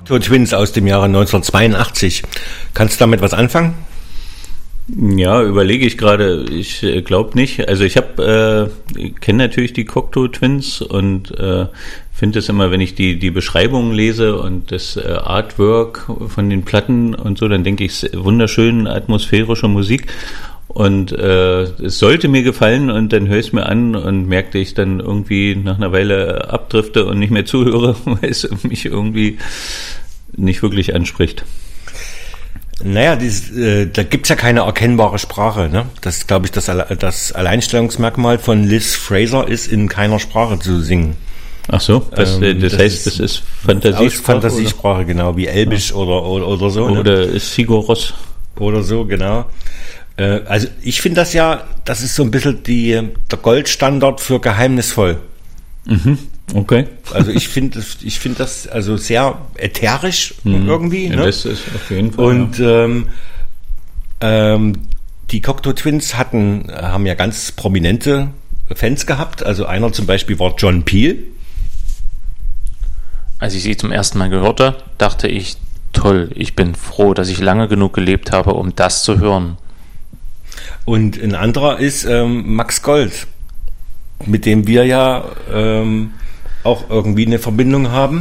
Cocteau Twins aus dem Jahre 1982. Kannst du damit was anfangen? Ja, überlege ich gerade. Ich glaube nicht. Also ich kenne natürlich die Cocteau Twins und finde es immer, wenn ich die Beschreibungen lese und das Artwork von den Platten und so, dann denke ich, wunderschön atmosphärische Musik. Und es sollte mir gefallen und dann höre ich es mir an und merkte ich dann irgendwie nach einer Weile abdrifte und nicht mehr zuhöre, weil es mich irgendwie nicht wirklich anspricht. Naja, da gibt's ja keine erkennbare Sprache. Ne? Das ist, glaube ich, das Alleinstellungsmerkmal von Liz Fraser ist, in keiner Sprache zu singen. Ach so, das heißt, das ist Fantasiesprache? Fantasiesprache, oder? Genau, wie Elbisch oder so. Oder ne? Sigur Rós. Oder so, genau. Also ich finde das ist so ein bisschen der Goldstandard für geheimnisvoll. Mhm. Okay. Also ich finde das also sehr ätherisch irgendwie. Ja, ne? Das ist auf jeden Fall. Und die Cocteau Twins haben ja ganz prominente Fans gehabt. Also einer zum Beispiel war John Peel. Als ich sie zum ersten Mal gehörte, dachte ich, toll, ich bin froh, dass ich lange genug gelebt habe, um das zu hören. Und ein anderer ist Max Gold, mit dem wir ja auch irgendwie eine Verbindung haben.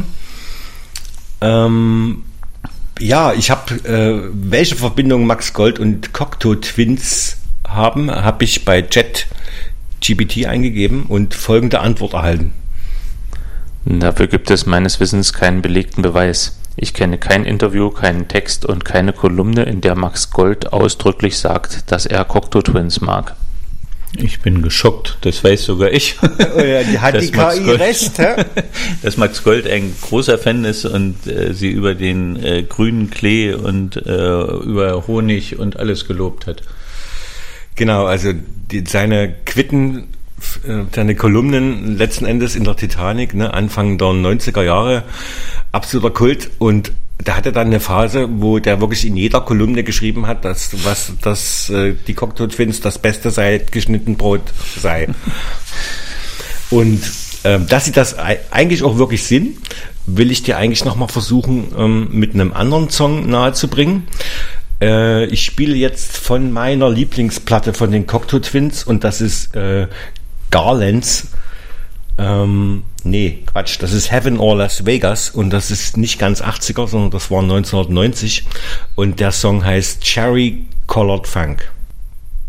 Ja, ich habe welche Verbindung Max Gold und Cocteau Twins habe ich bei ChatGPT eingegeben und folgende Antwort erhalten. Dafür gibt es meines Wissens keinen belegten Beweis. Ich kenne kein Interview, keinen Text und keine Kolumne, in der Max Gold ausdrücklich sagt, dass er Cocteau Twins mag. Ich bin geschockt, das weiß sogar ich. Oh ja, die hat die KI recht, hä? Dass Max Gold ein großer Fan ist und sie über den grünen Klee und über Honig und alles gelobt hat. Genau, also seine Kolumnen letzten Endes in der Titanic, ne, Anfang der 90er Jahre, absoluter Kult, und da hatte dann eine Phase, wo der wirklich in jeder Kolumne geschrieben hat, dass die Cocteau Twins das Beste seit geschnitten Brot sei. Und dass sie das eigentlich auch wirklich sind, will ich dir eigentlich nochmal versuchen, mit einem anderen Song nahezubringen. Ich spiele jetzt von meiner Lieblingsplatte von den Cocteau Twins, und das ist Garlands. Das ist Heaven or Las Vegas, und das ist nicht ganz 80er, sondern das war 1990, und der Song heißt Cherry Colored Funk.